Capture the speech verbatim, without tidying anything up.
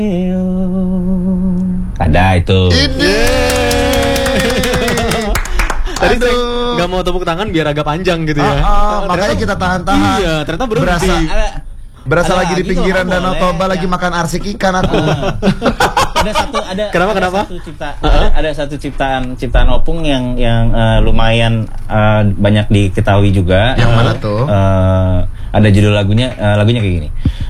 Ada itu. Tadi saya nggak mau tepuk tangan biar agak panjang gitu ya. Ah, ah, makanya kita tahan-tahan. Iya, ternyata berhenti. Berasa, Ada, berasa ada lagi di gitu, pinggiran nggak Danau boleh, Toba lagi ya. makan arsik ikan aku. ada satu ada Kenapa, ada kenapa? satu cipta ada, ada satu ciptaan ciptaan Opung yang yang eh, lumayan eh, banyak diketahui juga. Yang mana tuh? Eh, ada judul lagunya eh, lagunya kayak gini.